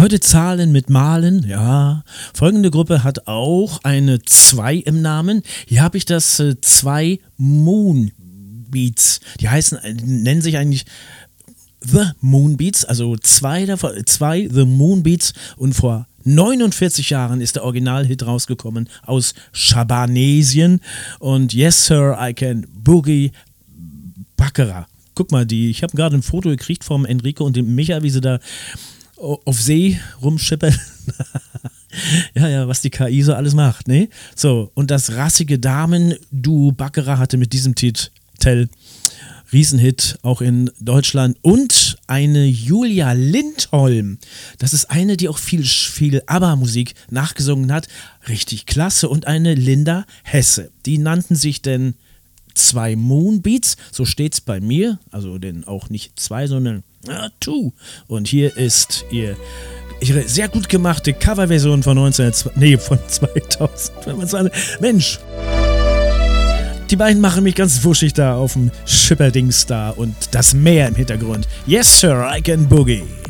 Heute Zahlen mit Malen, ja. Folgende Gruppe hat auch eine 2 im Namen. Hier habe ich das 2 Moonbeats. Die nennen sich eigentlich The Moonbeats, also 2 The Moonbeats, und vor 49 Jahren ist der Originalhit rausgekommen aus Schabanesien und Yes Sir, I Can Boogie Baccarat. Guck mal, ich habe gerade ein Foto gekriegt vom Enrico und dem Micha, wie sie da auf See rumschippern. Ja, was die KI so alles macht, ne? So, und das rassige Damen-Duo Baccarat hatte mit diesem Titel Riesenhit, auch in Deutschland. Und eine Julia Lindholm. Das ist eine, die auch viel ABBA-Musik nachgesungen hat. Richtig klasse. Und eine Linda Hesse. Die nannten sich denn 2 Moonbeats. So steht's bei mir. Also denn auch nicht 2, sondern 2. Und hier ist ihre sehr gut gemachte Coverversion von 2025. Mensch! Die beiden machen mich ganz wuschig da auf dem Schipperdings da und das Meer im Hintergrund. Yes, sir, I can boogie.